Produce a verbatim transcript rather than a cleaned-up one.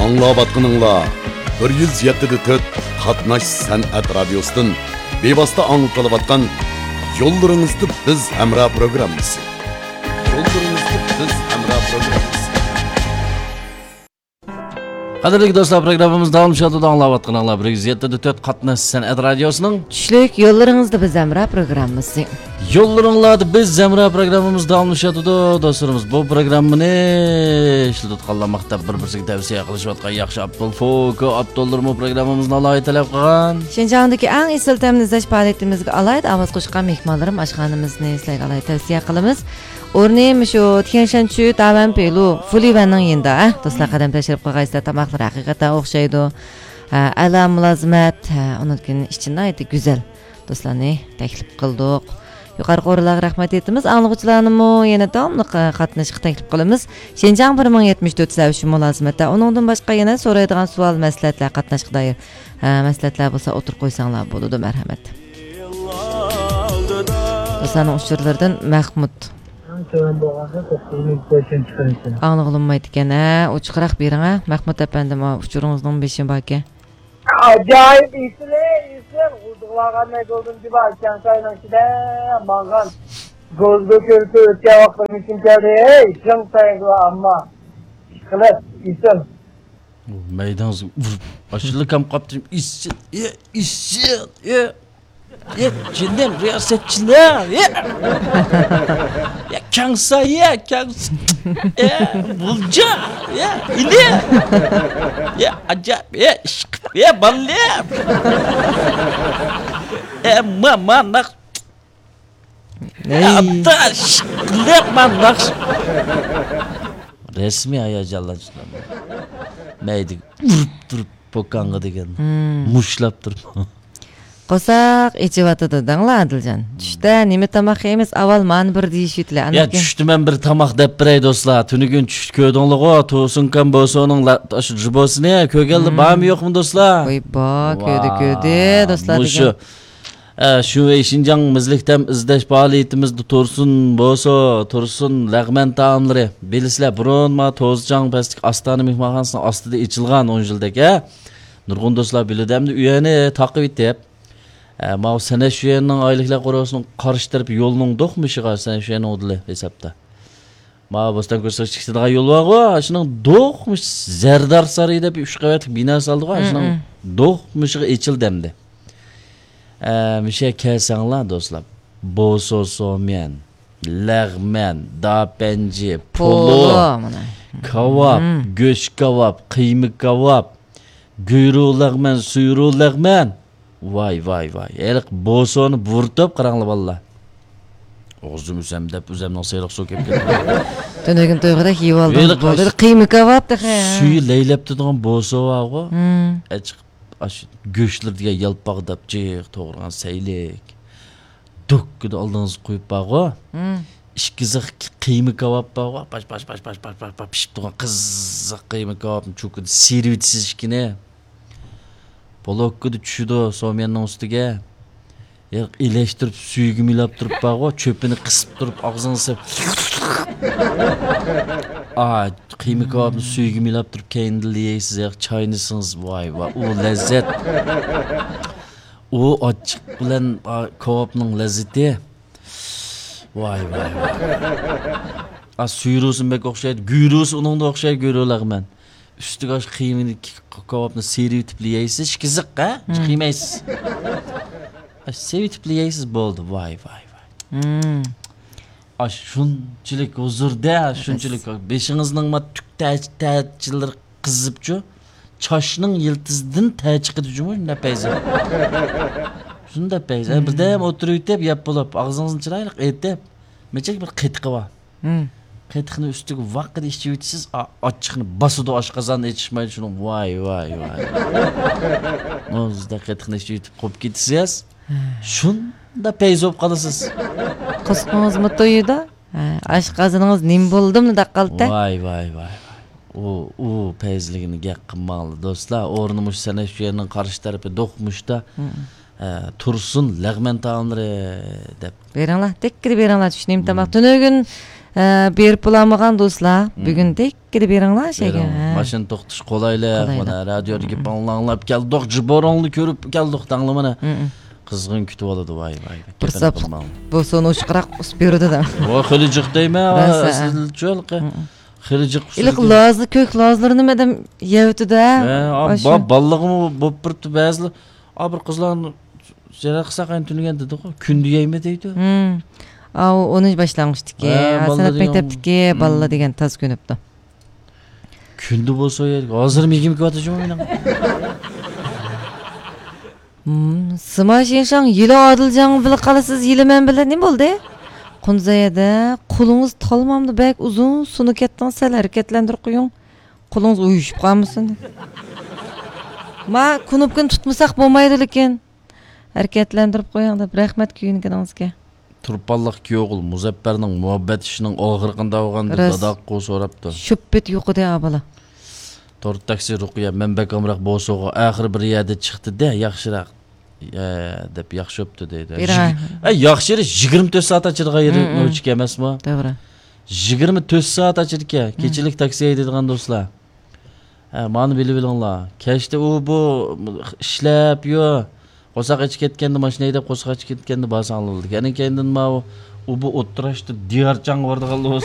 Аңлаватқаныңла bir yüz yedi dört Qatnash San'at Radiosu'dan bevosita anglatilayotgan Yo'llaringizda biz Hamra programmasi. Yo'llaringizda biz Hamra programmasi. Qadrli do'stlar, programmamiz davom etadi. Anglayotganlar bir yüz yedi dört Qatnash San'at Radiosu'ning tushlik Yo'llaringizda biz Hamra programmasi. Yo'llaringizda biz Hamra programmamiz davom etadi. Do'stlarimiz, bu programmani ishlatganlarga bir-biriga tavsiya qilishayotgan yaxshi Abdul Foko Abdullar bu programmamizni alohida talab qilgan. Şinjandagi eng esil ta'minlash faoliyatimizga alohida ovoz qo'shgan mehmonlarim ashxonamizni sizlarga alohida tavsiya qilamiz. O'rnim shu Tianshanchu Davan Pelu Fulivanning yenda, do'stlar qadam tashrif qilgaysizlar, tamoqlar haqiqatan o'xshaydi. Ala mulozimat, unutgan ishchinnaydi güzel. Do'stlarni taklif qildik. Yuqori qo'rlarga rahmat etamiz. Anglag'uchilarni yana davomli qatnashishga taklif qilamiz. Shenjang bir ming yetmish to'rt shu mulozimatda uningdan boshqa yana so'raydigan savol, maslahatlar, qatnashishga doir maslahatlar bo'lsa o'tirib qo'ysanglar bo'ladi, marhamat. Do'stlarning uchurlardan Mahmud Anlıqlanmaydı ekan, ha? Uçqıraq bering, ha? Mahmud efendim, uçurunuzun beşin bak ekan. Acayip iyisini, iyisin. Uzunlağanday gördüm gibi açan sayının içinde mangan. Gözlü körtü ötüye vaktim için geldi. Hey, şın sayıgı amma. İşkılıp, iyisin. Meydan vurup, aşırı kam kaptırım. İyisin, ye, iyisin, ye. Ye, cindem, riyasetçiler, ye. Ya kansa, ye, kansa. Ye, bulca, ye, ini. Ye, acayip, ye, şık, ye, balli. Ye, mama, nak. Ya, da, şıklık, man, nak. Resmi ayacallaçlar. Meydi, vurup durup, pokanğı degen. Muşlap durup. Qo'saq ichivatadi danglar Adiljon. Tushda nima tamoq yeymiz, avval man bir deyishitlar. Ya tushdi men bir tamoq deb biray do'stlar. Tunugun tushdi ko'dinglar-ku, to'sinkan bo'lsa-ning o'sha jibosini ko'rganlar bormi yo'qmi do'stlar? Voy bo, ko'di ko'di do'stlar degan. Shu shu Shinjang mizlikdan izlash faoliyatimizda tursin bo'lsa, tursin lag'man taomlari. Bilisizlar, burun ma To'zjang pastlik Astana mehmonxonasining ostida ichilgan o'n yildagi. Nurg'un do'stlar biladimni uyani taqib etib Ma sana şu yerinin aylıkla korosunu karşı tarafı yolunun dokmuşuğa sana şu yerinin odulu hesapta. Ma bostan görsak çıksa daha yol var o. Şunun dokmuş Zerdar Sarayı'da bir üç kavetlik bina saldı o. Şunun dokmuşuğa içil demdi. Bir şey kelsenler dostlar. Bososomen, lağmen, dapenci, polo, kavap, göç kavap, kıymık kavap, güyru lağmen, suyru lağmen. Vay vay vay. Elik bosonu vurtup qaranglar valla. O'zim usam deb o'zimning sayroq so'kib ketdi. Tunugin to'g'rida yeb oldim. Bo'ldi, qiymi kebab da. Suyu laylab turgan boso var-ku. Açıq aş go'shtlarga yalpaqdab jiq to'g'rigan saylik. Dokkida oldingiz qo'yib bor-ku. ikki ziq qiymi kebab bor-ku. Baş baş baş baş baş baş pishib turgan qiziq qiymi kebabni cho'kida servitsiz ishkina. Bolokku düşüdü soğuyanın üstüge. Ya iyileştirip suyugu milap durup bağı, çöpünü kısıp durup ağzını sep. Aa, kıymi kebabını suyugu milap durup kendili yiyesiz ya çayınısınız. Vay vay, o lezzet. O açık bilen kebabının lezzeti. Vay vay vay. Aa, suyurusun bek okşaydı, güyrusun onun da okşaydı görüyorlar ben. Üstü kaç kıymını kebabını seri tipli yiyesiz, şikizik ha? Kıymayız. Seri tipli yiyesiz boldu, vay vay vay. Hmm. Aş şunçilik huzur de, şunçilik. Beşinizden ma tük tәчілер kızıpçu, çaşının yıldızdan tәчі dücümüş ne peyzi. Şunda peyzi. Bir de oturup deyip yap bulup, ağzınızın çıraylık etip, meçek bir kıtkı var. Kıtkını üstüge vakit işçivitsіз, açıkını basıdı aşkazanı içişmeyi şunu, vay vay vay. Nozda kıtkını işçivitip kopup gitsiniz, şunda peyzi olup kalırsınız. Kısmınız mı toyuda? Aşkazanınız nim buldu mu da kaldı? Vay vay vay. O, o peyzliğini gek kımmalı dostlar. Ornumuş sana şu yerinin karşı tarafı dokmuş da e, tursun lağmen taamları dep. Berenler, tekkiri berenler düşüneyim tamam. Tünögün berip bulamagан dostlar, bugün dekkide beringlar şege. Maşın to'xtish qolaylik, Qolaylik. mana radioda gap anglab keldik, jiborongni ko'rib keldik, tangli mana. Qizg'in kutib oladi, voy voy. Bir sap bu sonu uçqiraq usberdi da. Voy xilijik deyman, Rosa. siz cho'lqi. Xilijik. İliq lazlı kök lazları nima dem yevtida. Ha, ballig'im bo'p turibdi ba'zilar. A bir qizlarni jara qisaqayn tunigan dedi-ku, kundi yeymi deydi. Hmm. Ау onun başlangıçtaki, Ha, sanat balla mekteptiki balla degan taz könüptü. Kundi bo'lsa yerga hozir migim kyotajman men. Hmm, Smash inşan yili adılcan bilip kalasız yili men bile ne oldu? Kunzayada kulunuz talmamdı bek uzun sunu kettan sel hareketlendir koyun. Kulunuz uyuşup kalmasın. Ma kunup gün tutmasak bolmaydı lekin. Hareketlendirip koyun da rahmet köyün gidangizga. Turpalliq kuyog'ul Muzaffarning muhabbat ishining oxirqida bo'lganda Ras. dadaqqa so'rabdi. Şübbet yo'q edi abala. To'rt taksi ruqiya men bakamroq bo'lsa-ku oxir bir yerda chiqdi-da, yaxshiroq. Ya deb yaxshi o'pdi deydi. Bira. Ay yaxshi yigirma to'rt soat achirga yuruvchi emasmi? To'g'ri. yigirma to'rt soat achirga kechilik taksi haydaydigan do'stlar. Ha, mani bilib bilinglar. Kechda u bu ishlab yo qo'saq ichib ketganda mashina haydab qo'saq ichib ketganda ba'zi alildi. Yana kendin ma u bu o'ttirashda diyarchang bordi qaldi.